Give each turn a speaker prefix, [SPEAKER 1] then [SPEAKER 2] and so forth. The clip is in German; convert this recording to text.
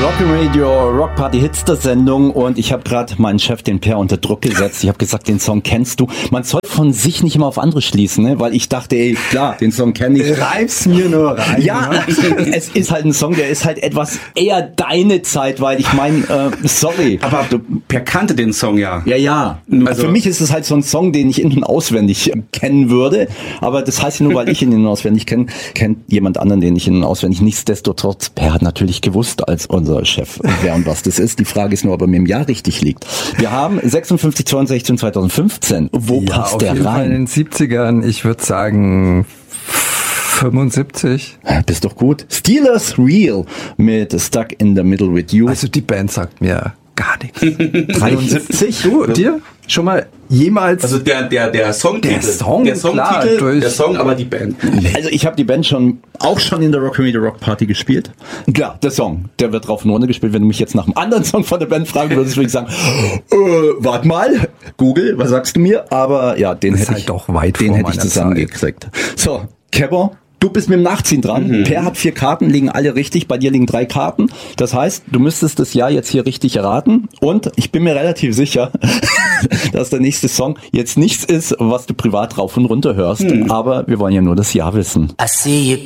[SPEAKER 1] Radio Rock Party Hits der Sendung und ich habe gerade meinen Chef, den Per, unter Druck gesetzt. Ich habe gesagt, den Song kennst du. Man soll von sich nicht immer auf andere schließen, ne? Weil ich dachte, ey, klar, den Song kenne ich.
[SPEAKER 2] Reib's mir nur rein.
[SPEAKER 1] Ja, es ist halt ein Song, der ist halt etwas eher deine Zeit, weil ich meine, sorry.
[SPEAKER 2] Aber Per kannte den Song ja.
[SPEAKER 1] Ja. Also für mich ist es halt so ein Song, den ich in- und auswendig kennen würde. Aber das heißt ja nur, weil ich ihn in- und auswendig kenne, kennt jemand anderen, den ich in- und auswendig. Nichtsdestotrotz, Per hat natürlich gewusst als unser Chef, wer und was das ist. Die Frage ist nur, ob er mir im Jahr richtig liegt. Wir haben 56, 62 und 2015. Wo passt der
[SPEAKER 3] auf jeden Fall in
[SPEAKER 1] rein?
[SPEAKER 3] den 70ern, ich würde sagen 75.
[SPEAKER 1] Bist doch gut. Steelers Real mit Stuck in the Middle with You.
[SPEAKER 3] Also die Band sagt mir gar nichts.
[SPEAKER 1] 73.
[SPEAKER 3] Du, dir? Schon mal jemals?
[SPEAKER 2] Also der Songtitel.
[SPEAKER 3] Der Song, klar,
[SPEAKER 2] der Song, aber die Band.
[SPEAKER 1] Also ich habe die Band auch schon in der Rock Party gespielt. Klar, der Song, der wird rauf und runter gespielt. Wenn du mich jetzt nach einem anderen Song von der Band fragen würdest, würde ich sagen, warte mal, Google, was sagst du mir? Aber ja, den
[SPEAKER 3] Ist
[SPEAKER 1] hätte
[SPEAKER 3] halt
[SPEAKER 1] ich
[SPEAKER 3] doch weit
[SPEAKER 1] den
[SPEAKER 3] vor
[SPEAKER 1] hätte ich
[SPEAKER 3] meiner
[SPEAKER 1] zusammengekriegt. So, Kevin, du bist mit dem Nachziehen dran. Per hat 4 Karten, liegen alle richtig. Bei dir liegen 3 Karten. Das heißt, du müsstest das Jahr jetzt hier richtig erraten. Und ich bin mir relativ sicher, dass der nächste Song jetzt nichts ist, was du privat rauf und runter hörst. Aber wir wollen ja nur das Jahr wissen.
[SPEAKER 4] I see you